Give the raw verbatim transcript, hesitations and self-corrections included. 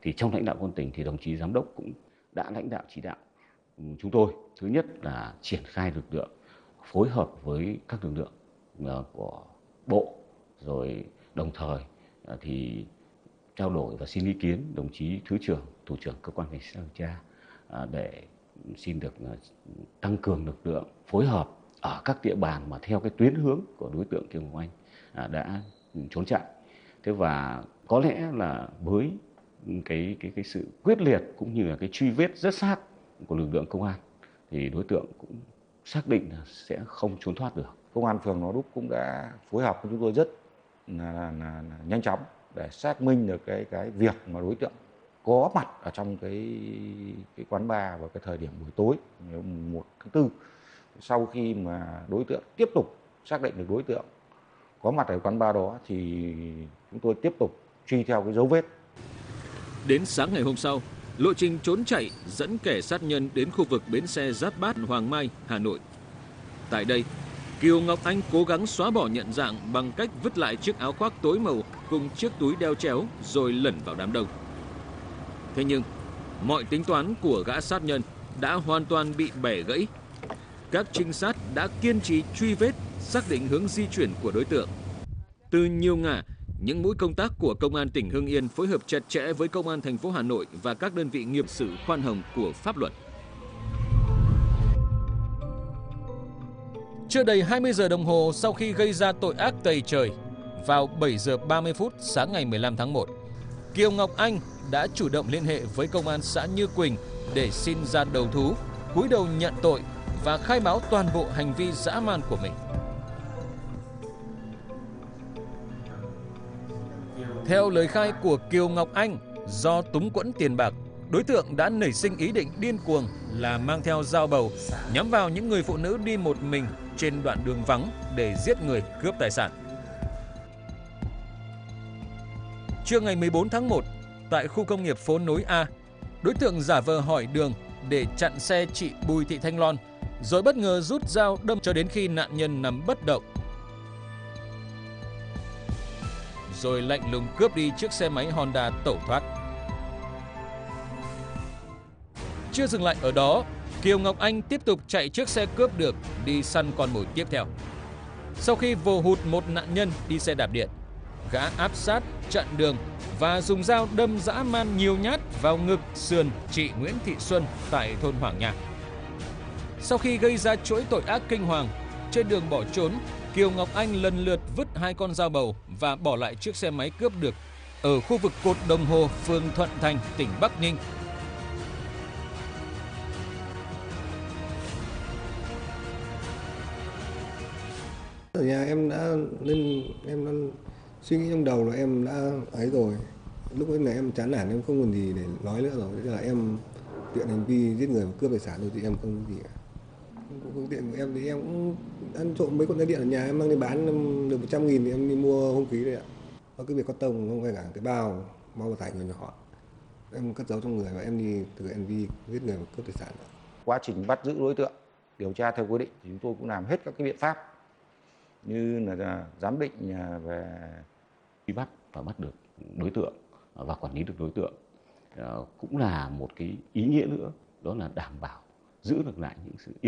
Thì trong lãnh đạo công an tỉnh thì đồng chí giám đốc cũng đã lãnh đạo chỉ đạo chúng tôi, thứ nhất là triển khai lực lượng phối hợp với các lực lượng của bộ, rồi đồng thời thì trao đổi và xin ý kiến đồng chí thứ trưởng, thủ trưởng cơ quan cảnh sát điều tra để xin được tăng cường lực lượng phối hợp ở các địa bàn mà theo cái tuyến hướng của đối tượng Kiều Ngọc Anh đã trốn chạy. Thế và có lẽ là với cái cái cái sự quyết liệt cũng như là cái truy vết rất sát của lực lượng công an thì đối tượng cũng xác định là sẽ không trốn thoát được. Công an phường Lò Đúc cũng đã phối hợp với chúng tôi rất là, là, là, là nhanh chóng để xác minh được cái cái việc mà đối tượng có mặt ở trong cái cái quán bar vào cái thời điểm buổi tối ngày mùng một tháng tư. Sau khi mà đối tượng tiếp tục xác định được đối tượng có mặt ở quán bar đó thì chúng tôi tiếp tục truy theo cái dấu vết. Đến sáng ngày hôm sau, lộ trình trốn chạy dẫn kẻ sát nhân đến khu vực bến xe Giáp Bát, Hoàng Mai, Hà Nội. Tại đây, Kiều Ngọc Anh cố gắng xóa bỏ nhận dạng bằng cách vứt lại chiếc áo khoác tối màu cùng chiếc túi đeo chéo rồi lẩn vào đám đông. Thế nhưng, mọi tính toán của gã sát nhân đã hoàn toàn bị bẻ gãy. Các trinh sát đã kiên trì truy vết, xác định hướng di chuyển của đối tượng. Từ nhiều ngả, những mũi công tác của Công an tỉnh Hưng Yên phối hợp chặt chẽ với Công an thành phố Hà Nội và các đơn vị nghiệp sự khoan hồng của pháp luật. Chưa đầy hai mươi giờ đồng hồ sau khi gây ra tội ác tày trời, vào bảy giờ ba mươi phút sáng ngày mười lăm tháng một, Kiều Ngọc Anh đã chủ động liên hệ với Công an xã Như Quỳnh để xin ra đầu thú, cúi đầu nhận tội và khai báo toàn bộ hành vi dã man của mình. Theo lời khai của Kiều Ngọc Anh, do túng quẫn tiền bạc, đối tượng đã nảy sinh ý định điên cuồng là mang theo dao bầu nhắm vào những người phụ nữ đi một mình trên đoạn đường vắng để giết người cướp tài sản. Trưa ngày mười bốn tháng một, tại khu công nghiệp Phố Nối A, đối tượng giả vờ hỏi đường để chặn xe chị Bùi Thị Thanh Loan, rồi bất ngờ rút dao đâm cho đến khi nạn nhân nằm bất động, rồi lạnh lùng cướp đi chiếc xe máy Honda tẩu thoát. Chưa dừng lại ở đó, Kiều Ngọc Anh tiếp tục chạy chiếc xe cướp được đi săn con mồi tiếp theo. Sau khi vồ hụt một nạn nhân đi xe đạp điện, gã áp sát, chặn đường và dùng dao đâm dã man nhiều nhát vào ngực, sườn chị Nguyễn Thị Xuân tại thôn Hoàng Nhạc. Sau khi gây ra chuỗi tội ác kinh hoàng, trên đường bỏ trốn, Kiều Ngọc Anh lần lượt vứt hai con dao bầu và bỏ lại chiếc xe máy cướp được ở khu vực cột đồng hồ, phường Thuận Thành, tỉnh Bắc Ninh. Ở nhà em đã lên, em đã suy nghĩ trong đầu là em đã ấy rồi. Lúc ấy là em chán nản, em không còn gì để nói nữa rồi. Thế là em tiện hành vi giết người và cướp tài sản thôi, thì em không gì cả. Phương tiện của em thì em cũng ăn trộm mấy con dây điện ở nhà, em mang đi bán được một trăm nghìn thì em đi mua hung khí đấy ạ. Có cái việc cắt tông không phải cả cái bao, bao tải nhỏ nhỏ. Em cất giấu trong người và em đi thực hiện hành vi giết người và cướp tài sản. Quá trình bắt giữ đối tượng, điều tra theo quy định thì chúng tôi cũng làm hết các cái biện pháp như là giám định về truy bắt và bắt được đối tượng và quản lý được đối tượng, cũng là một cái ý nghĩa nữa, đó là đảm bảo giữ được lại những sự